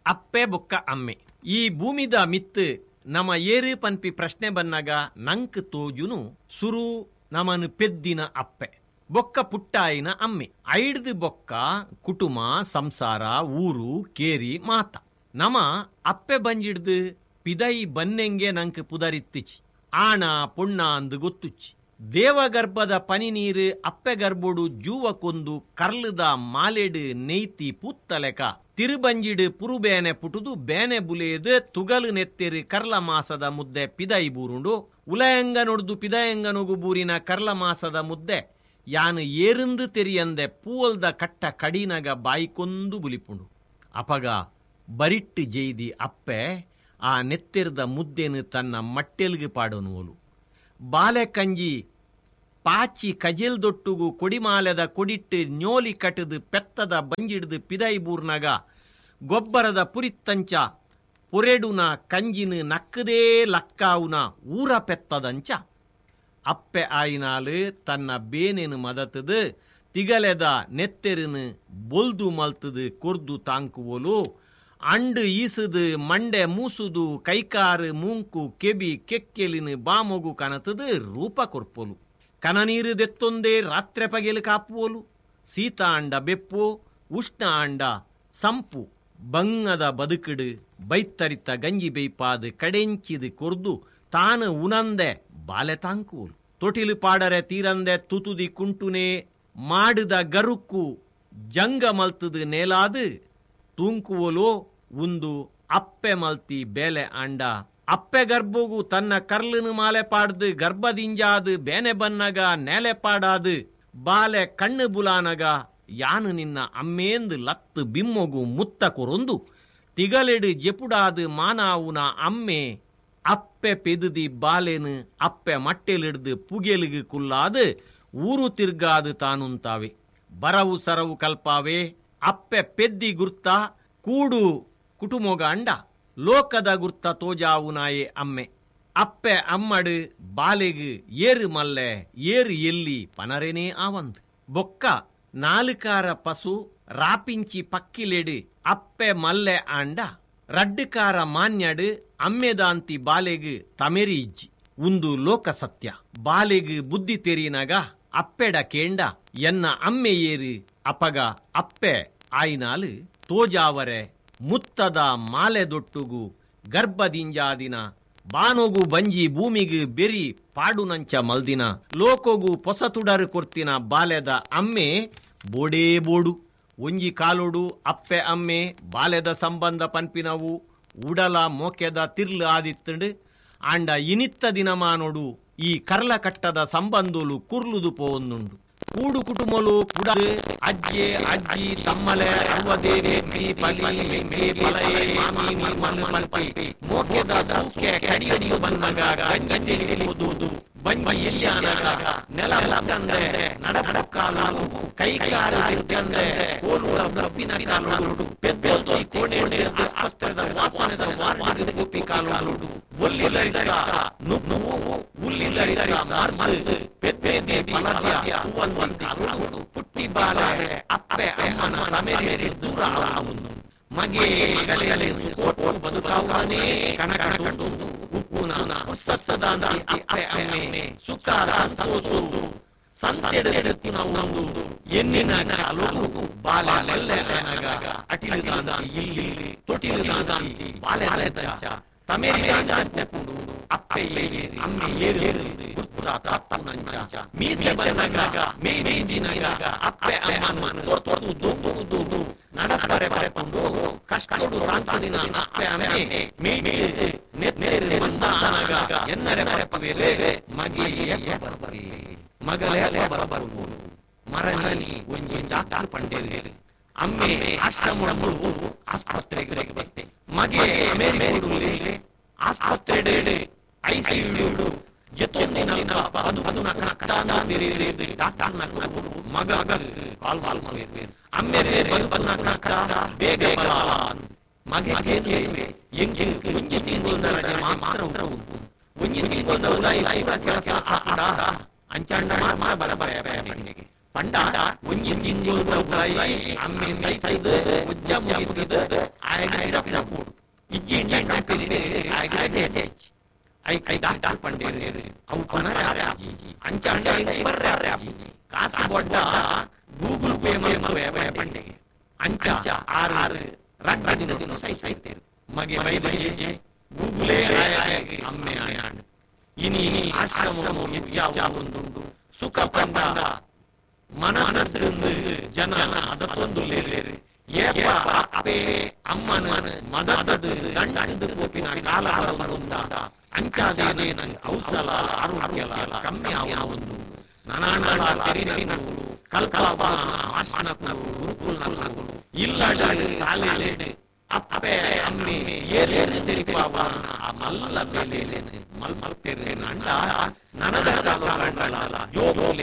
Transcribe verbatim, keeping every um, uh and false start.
ಅಪ್ಪೆ ಬೊಕ್ಕ ಅಮ್ಮೆ ಈ ಭೂಮಿದ ಮಿತ್ ನಮ ಏರು ಪನ್ಪಿ ಪ್ರಶ್ನೆ ಬನ್ನಗ ನಂಕ್ ತೋಜುನು ಸುರು ನಮನು ಪೆದ್ದಿನ ಅಪ್ಪೆ ಬೊಕ್ಕ ಪುಟ್ಟಾಯಿನ ಅಮ್ಮೆ ಐಡ್ದು ಬೊಕ್ಕ ಕುಟುಂಬ ಸಂಸಾರ ಊರು ಕೇರಿ ಮಾತ ನಮ ಅಪ್ಪೆ ಬಂಜಿಡ್ದು ಪಿದೈ ಬನ್ನೆಂಗೆ ನಂಕ್ ಪುದರಿತ್ತಿಚಿ ಆಣ ಪುಣ್ಣ ಅಂದು ಗೊತ್ತುಚ್ಚಿ ದೇವಗರ್ಭದ ಪನಿ ನೀರು ಅಪ್ಪೆ ಗರ್ಭೊಡು ಜೂವಕೊಂದು ಕರ್ಲದ ಮಾಲೆಡು ನೆಯ್ತಿ ಪೂತ್ತಲೆಕ ತಿರುಬಂಜಿಡು ಪುರುಬೇನೆ ಪುಟುದು ಬೇನೆ ಬುಲೇದು ತುಗಲು ನೆತ್ತಿರು ಕರ್ಲ ಮಾಸದ ಮುದ್ದೆ ಪಿದೈ ಬೂರುಂಡು ಉಲಯಂಗ ನೊಡ್ದು ಪಿದಯಂಗನುಗು ಬೂರಿನ ಕರ್ಲ ಮಾಸದ ಮುದ್ದೆ ಯಾನು ಏರಿಂದು ತೆರಿಯಂದೆ ಪೂವಲ್ದ ಕಟ್ಟ ಕಡಿನಗ ಬಾಯಿಕೊಂದು ಬುಲಿಪುಂಡು ಅಪಗ ಬರಿಟ್ಟು ಜೈದಿ ಅಪ್ಪೆ ಆ ನೆತ್ತಿರದ ಮುದ್ದೆನು ತನ್ನ ಮಟ್ಟೆಲ್ಗೆ ಪಾಡೋನುವಲು ಬಾಲೆ ಕಂಜಿ ಪಾಚಿ ಕಜೆಲ್ದೊಟ್ಟುಗು ಕೊಡಿಮಾಲೆದ ಕೊಡಿಟ್ಟು ನ್ಯೋಲಿ ಕಟದು ಪೆತ್ತದ ಬಂಜಿಡ್ದು ಪಿದೈಬೂರ್ನಾಗ ಗೊಬ್ಬರದ ಪುರಿತ್ತಂಚ ಪೊರೆಡುನ ಕಂಜಿನ ನಕ್ಕದೇ ಲಕ್ಕಾವುನ ಊರ ಪೆತ್ತದಂಚ ಅಪ್ಪೆ ಆಯಿನಾಲು ತನ್ನ ಬೇನೆನು ಮದತದು ತಿಗಲೆದ ನೆತ್ತೆರಿನು ಬೊಲ್ದು ಮಲ್ತದು ಕೊರ್ದು ತಾಂಕುವಲು ಅಂಡು ಈಸುದು ಮಂಡೆ ಮೂಸುದು ಕೈಕಾರು ಮೂಂಕು ಕೆಬಿ ಕೆಕ್ಕೆಲಿನ ಬಾಮೊಗು ಕನತದು ರೂಪ ಕೊರ್ಪೊಲು ಕನನೀರು ದೆತ್ತೊಂದೇ ರಾತ್ರೆ ಪಗೆಲು ಕಾಪುವಲು ಶೀತ ಅಂಡ ಬೆಪ್ಪು ಉಷ್ಣ ಅಂಡ ಸಂಪು ಬಂಗದ ಬದುಕಿಡು ಬೈತ್ತರಿತ ಗಂಜಿ ಬೈಪಾದು ಕಡೆಂಚಿದು ಕೊರ್ದು ತಾನು ಉನಂದೆ ಬಾಲೆ ತಾಂಕುವಲು ತೊಟಿಲು ಪಾಡರೆ ತೀರಂದೆ ತುತುದಿ ಕುಂಟುನೆ ಮಾಡಿದ ಗರುಕ್ಕು ಜಂಗ ಮಲ್ತದು ನೇಲಾದು ತೂಂಕುವಲು ಒಂದು ಅಪ್ಪೆ ಮಲ್ತಿ ಬೇಲೆ ಅಂಡ ಅಪ್ಪೆ ಗರ್ಭಗೂ ತನ್ನ ಕರ್ಲನು ಮಾಲೆ ಪಾಡ್ದು ಗರ್ಭದಿಂಜಾದು ಬೇನೆ ಬನ್ನಗ ನೆಲೆ ಪಾಡಾದು ಬಾಲೆ ಕಣ್ಣು ಬುಲಾನಗ ಯಾನು ನಿನ್ನ ಅಮ್ಮೇಂದು ಲತ್ತು ಬಿಮ್ಮೊಗು ಮುತ್ತ ಕೊರೊಂದು ತಿಗಲೆಡು ಜೆಪುಡಾದು ಮಾನಾವುನ ಅಮ್ಮೆ ಅಪ್ಪೆ ಪೆದುದಿ ಬಾಲೆನು ಅಪ್ಪೆ ಮಟ್ಟೆಲಿಡ್ದು ಪುಗೆಲಿಗೆ ಕುಲ್ಲಾದು ಊರು ತಿರ್ಗಾದು ತಾನುಂತಾವೆ ಬರವು ಸರವು ಕಲ್ಪಾವೆ ಅಪ್ಪೆ ಪೆದ್ದಿ ಗುರ್ತ ಕೂಡು ಕುಟುಂಬಗ ಅಂಡ ಲೋಕದ ಗುರ್ತ ತೋಜಾವುನಾಯೆ ಅಮ್ಮೆ ಅಪ್ಪೆ ಅಮ್ಮಡು ಬಾಲೆಗು ಏರು ಮಲ್ಲೆ ಏರು ಎಲ್ಲಿ ಪನರೇನೇ ಆವಂದು ಬೊಕ್ಕ ನಾಲ್ಕಾರ ಪಸು ರಾಪಿಂಚಿ ಪಕ್ಕಿಲೆಡು ಅಪ್ಪೆ ಮಲ್ಲೆ ಅಂಡ ರಡ್ಡುಕಾರ ಮಾನ್ಯಡು ಅಮ್ಮೆದಾಂತಿ ಬಾಲೆಗು ತಮೆರಿ ಇಜ್ಜಿ ಒಂದು ಲೋಕ ಸತ್ಯ ಬಾಲೆಗು ಬುದ್ಧಿ ತೆರಿನಾಗ ಅಪ್ಪೆಡ ಕೇಂಡ ಎನ್ನ ಅಮ್ಮೆ ಏರು ಅಪಗ ಅಪ್ಪೆ ಆಯ್ನಾಲು ತೋಜಾವರೆ ಮುತ್ತದ ಮಾಲೆದೊಟ್ಟುಗು ಗರ್ಭದಿಂಜಾದಿನ ಬಾನೊಗು ಬಂಜಿ ಭೂಮಿಗು ಬೆರಿ ಪಾಡುನಂಚ ಮಲ್ದಿನ ಲೋಕೊಗು ಪೊಸತುಡರು ಕೊರ್ತಿನ ಬಾಲೆದ ಅಮ್ಮೆ ಬೋಡೇ ಬೋಡು ಒಂಜಿ ಕಾಲೋಡು ಅಪ್ಪೆ ಅಮ್ಮೆ ಬಾಲೆದ ಸಂಬಂಧ ಪನ್ಪಿನವು ಉಡಲ ಮೋಕೆದ ತಿರ್ಲು ಆದಿತ್ತಂಡು ಆಂಡ ಇನಿತ್ತ ದಿನಮಾನೋಡು ಈ ಕರ್ಲ ಕಟ್ಟದ ಸಂಬಂಧೋಲು ಕುರ್ಲುದು ಪೋವೊಂದುಂಡು ಕೂಡು ಕುಟುಂಬಲು ಪುಡ ಅಜ್ಜೆ ಅಜ್ಜಿ ತಮ್ಮಲೆ ಅವ್ವದೇವಿ ಪಲಿ ಮೆಂಗೆ ಪಲಯೆ ಮಾಮಿ ಮಲ್ಲು ಮಲ್ಪಿ ಮೋಕೆದ ಸೌಖ್ಯ ಕಡಿಯಡಿಯು ಬಂದಾಗ ಗಂಜಿ ಓದುವುದು ಬಂಜಿ ಎಲ್ಲಿಯಾನಾಗ ನೆಲ ಲಕ್ಕಂದೆ ನಡಪಡಕ್ಕಾಲು ಕೈಕಾಲು ತಿರ್ಗಂದೆ ಕೋಲುಳ ಬ್ರಬ್ಬಿನ ಕಾಲೋಡು ಪೆದ್ದೊಲ್ದು ಕೋಣೆ ಆಸ್ಪತ್ರೆದ ವಾಸನೆದ ವಾರ್ಡಿದ ಗುಪ್ಪಿ ಕಾಲೋಡು ಒಲ್ಲಿಲ್ಲರಿದ ನುಗ್ಗು ಉಲ್ಲಿಲ್ಲರಿದ ಮಾರ್ಮದು ಪೆದ್ದೆ ಪಲದ್ಯ ಹೂವಂತಿ ಕಾಲೋಡು ಪುಟ್ಟಿ ಬಾಲೆ ಅಪ್ಪೆ ಅಮ್ಮನ ತಮೆರಿ ದೂರ ಆಗುವುದು ಮಗೆ ಮಗಲೇ ಕೋಟು ಬದುಕಾವನೇ ಕಣಕಣಕೊಂಡು ಉಪ್ಪುನ ಸತ್ಸದಾಂತಿ ಅಪ್ಪೆ ಅಮ್ಮೆ ಸುಖ ಸಂತೋಷ ಸಂತೆಡೆತ್ತಿನ ಒಂದು ಎನ್ನಿನ ಕಾಲೋಡು ಬಾಲೆಲ್ಲೆನಗಾಗ ಅಟಿಲಿದಾಂತಿ ಇಲ್ಲಿ ತೊಟಿಲಿದಾಂತಿ ಬಾಲೆಲ್ಲೆದಂಚ ತಮೆರಿದಾಂಚಕೊಂಡು ಅಪ್ಪೆ ಏರಿ ಅಮ್ಮೆ ಏರಿ ಗುರ್ಪುರ ತಾತನಂಚ ಮೀಸೆ ಬನ್ನಗಾಗ ಮೇದಿನಗಾಗ ಅಪ್ಪೆ ಅಮ್ಮನ ತೊರ್ತು ದೂದು ದೂದು ನಡಪರೆ ಪರೆಪಂದು ಕಷ್ಟಡು ತಾಂತದಿನ ಅಪ್ಪೆ ಅಮ್ಮೆ ಮೇಡಿ ನೆತ್ತೆರಿ ಬಂದಾನಗಾಗ ಎನ್ನರೆ ಪರೆಪವೇಲೆ ಮಗಿಯ ಬರಬರಿ ಮಗಲೇ ಬರಬರು ಮರನಲಿ ಒಂಜಿ ಡಾಕ್ಟರ್ ಪಂಡೇರಿ ಅಮ್ಮೆ ಆಶ್ರಮಗಳು ಆಸ್ಪತ್ರೆಗೆ ಬತ್ತೆ ಮಗೆ ಅಮೇರಿಕೆ ಆಸ್ಪತ್ರೆ ಐಸಿಯು ಜೊತೆಂದಿನ ಅದು ಅದನ್ನ ಕಷ್ಟನ ದಿರಿ ಡಾಕ್ಟರ್ ನಕರು ಮಗ ಕಾಲ್ ಕಾಲ್ ಮಾಡಿವೆ ಅಮ್ಮೆರೆ ಬಂದ ಕಷ್ಟ ಬೇಗ ಮಗೆ ಕೇಳಿವೆ ಎಂಗೆ ಒಂಜಿ ತಿಂಗಳ ಮಾತ್ರ ಉಂಟು ಒಂಜಿ ತಿಂಗಳ ಲೈಫ್ ಕೆಲಸ ಆಡ ಅಂಚಂಡ ಮಾ ಬರ ಬರ ಪಂಡ ಒಂಜಿ ತಿಂಗಳು ಅಮ್ಮೆ ಸೈಸೈದು ಉಜ್ಜ ಮುಗಿದು ಆಯ್ದ ಪೂಡು ಇಜ್ಜಿ ಇಂಜ ಕಂಪನಿ ಆಯ್ದ ಐ ಕೈ ಡಾಕ್ಟರ್ ಪಂಡೇರು ಅವು ಪನರ ಅಂಚ ಅಂಚ ಬರ್ರೆ ಕಾಸು ಬೊಡ್ಡ ಗೂಗಲ್ ಪೇ ಮಾಡುವ ಪಂಡೆಗೆ ಅಂಚ ಆರು ಆರು ರಡ್ಡ ದಿನ ಸೈತೇರು ಮಗೆ ಬೈದಗೆ ಗೂಗುಲೇ ಅಮ್ಮೆ ಆಯಾಣ ಇನಿ ಆಶ್ರಮ ಹೆಚ್ಚಾವುದುಂಡು ಸುಖ ಪಂಡ ಮನಸ್ಸಿಂದು ಜನ ಅದೊಂದು ಲೇಲೇರು ಏಪ ಅಪೇ ಅಮ್ಮನ ಮದದು ದಂಡದು ಕೋಪಿನ ಕಾಲ ಬರುವುದಾದ ಅಂಚಾದೇನೆ ನಂಗೆ ಔಷಧ ಆರೋಗ್ಯ ಕಮ್ಮಿ ಆಗುವುದು ನಾನಾಣ ತೆರಿನಗಳು ಕಲ್ಕಲ್ಪ ಆಸನಗಳು ಗುರುಕುಲಗಳು ಇಲ್ಲಡೆ ಸಾಲೆಡೆ ಅಪ್ಪೆ ಅಮ್ಮಿ ಏರೇನು ತೆರಿಪಾವ ಮಲ್ಲ ಬೇಲೇನೆ ಮಲ್ಮಲ್ತೇನೆ ನಂಡ ನನದ ಕಾಲ ಜೋಗೋಲೆ